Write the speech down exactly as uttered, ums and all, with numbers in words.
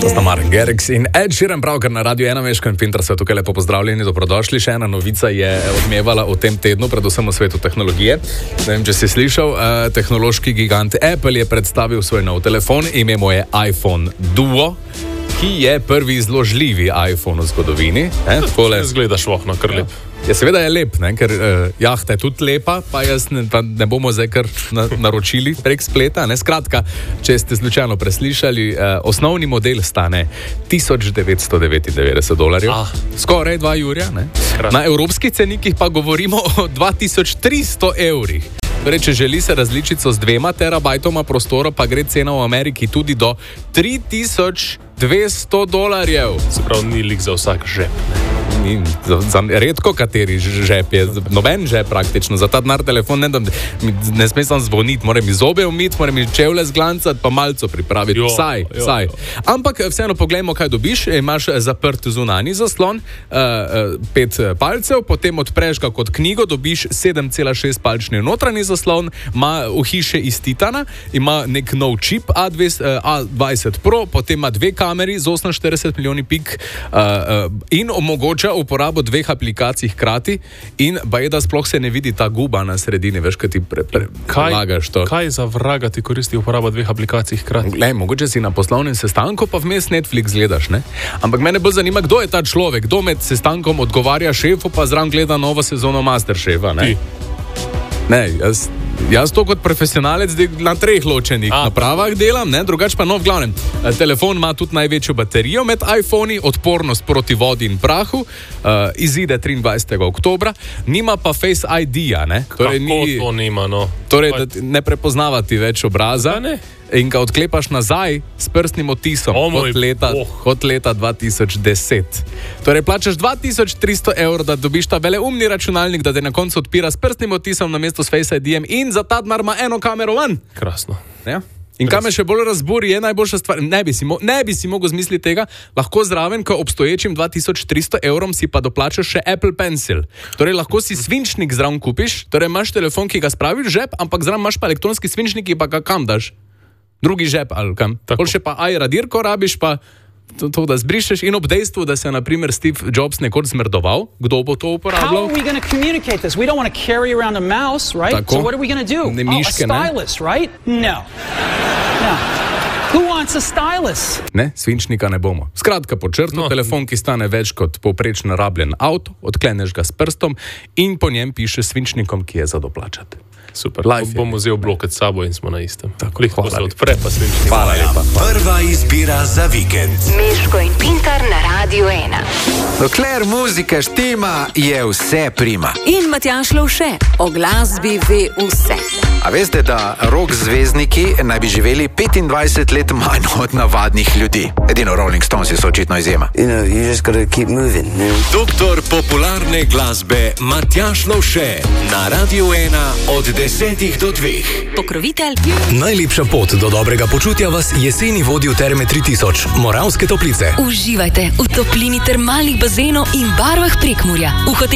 To sta Martin Garrix in Ed Sheeran, pravkar na Radio ena Meško in Pinter, so tukaj lepo pozdravljeni, dobrodošli. Še ena novica je odmevala v tem tednu, predvsem v svetu tehnologije. Ne vem, če si slišal, uh, tehnološki gigant Apple je predstavil svoj nov telefon, ime mu je iPhone Duo, ki je prvi zložljivi iPhone v zgodovini. Eh, takole zgledaš vohno, kar lep. Ja, seveda je lep, ne? Ker uh, jahta je tudi lepa, pa jaz ne, pa ne bomo zdaj kar na, naročili prek spleta. Ne? Skratka, če ste slučajno preslišali, uh, osnovni model stane tisoč devetsto devetindevetdeset dolarjev, ah. skoraj dva jurja. Ne? Na evropskih cenikih pa govorimo o dva tisoč tristo evrih. Torej, če želi se različico z dvema terabajtoma prostora, pa gre cena v Ameriki tudi do tri tisoč dvesto dolarjev. Se pravi, ni lik za vsak žep. Ne? Ni, za, za redko kateri žep je, noben žep praktično. Za ta denar telefon ne, ne smem sam zvoniti, moram mi zobe umiti, moram mi čevlje zglancati, pa malco pripraviti. Jo, saj, jo, saj. Jo. Ampak vseeno poglejmo, kaj dobiš. Imaš zaprt zunanji zaslon, uh, pet palcev, potem odpreš ga kot knjigo, dobiš sedem cela šest palčni notranji zaslon, ima ohišje iz titana, ima nek nov čip A dvajset Pro, potem ima dve kameri z oseminštirideset milijoni pik uh, uh, in omogoča uporabo dveh aplikacij hkrati in baje, da sploh se ne vidi ta guba na sredini, veš, kaj ti pre, pre, prelagaš to. Kaj za vraga ti koristi uporaba dveh aplikacij hkrati? Glej, mogoče si na poslovnem sestanku, pa vmes Netflix gledaš, ne? Ampak mene bolj zanima, kdo je ta človek, kdo med sestankom odgovarja šefu, pa zraven gleda novo sezono Masterchefa, ne? Ti. Ne, jaz... Jaz to kot profesionalec na treh ločenih A. napravah delam, ne? Drugač pa no, v glavnem. Telefon ima tudi največjo baterijo med iPhoni, odpornost proti vodi in prahu, uh, izide triindvajsetega oktobra, nima pa Face I D-ja, ne? Torej, Kako ni, to nima, no? Torej, da ne prepoznavati več obraza. Ja, ne? In ga odklepaš nazaj s prstnim odtisom oh, kot, leta, oh. kot leta dva tisoč deset. Torej, plačaš dva tisoč tristo evrov, da dobiš ta veleumni računalnik, da te na koncu odpira s prstnim odtisom namesto s Face I D-jem in za ta denar ima eno kamero ven. Krasno. Ja? In kaj me še bolj razburi, je najboljša stvar. Ne bi si, mo- ne bi si mogel zmisliti tega, lahko zraven, ko obstoječim dva tisoč tristo evrom si pa doplačaš še Apple Pencil. Torej, lahko si svinčnik zraven kupiš, torej imaš telefon, ki ga spraviš v žep, ampak zraven imaš pa elektronski svinčnik, ki pa ga kam daš? Drugi žep ali kam. Pol še pa aj radirko rabiš, pa to, to da zbrišeš in ob dejstvu, da se je na primer Steve Jobs nekoč zmerdoval, kdo bo to uporabljal? How are we going to communicate this? We don't want to carry around a mouse, right? Tako. So what are we going to do? Ne Oh, a miške, ne? stylus, right? No. No. Who wants a stylus? Ne, svinčnika ne bomo. Skratka, po črtu, no. Telefon, ki stane več kot povprečno rabljen avto, odkleneš ga s prstom in po njem piše svinčnikom, ki je za doplačati. Super, Life bomo vzeli bloket s sabo in smo na istem. Tako, Lihko se odpre, pa svinčnik. Hvala lepa. Prva izbira za vikend. Meško in Pintar na Radio ena. Dokler muzika štima, je vse prima. In Matjaž Lovše, o glasbi ve vse. A veste, da rock zvezdniki naj bi živeli petindvajset let manj od navadnih ljudi? Edino Rolling Stones so očitno izjema. You know, you just gotta keep moving, you know? Doktor popularne glasbe Matjaž Lovše na Radio ena od desetih do dveh. Pokrovitelj Najlepša pot do dobrega počutja vas jeseni vodi v Terme tri tisoč, Moravske Toplice. Uživajte v toplini termalnih bazenov in barvah Prekmurja. V hotelu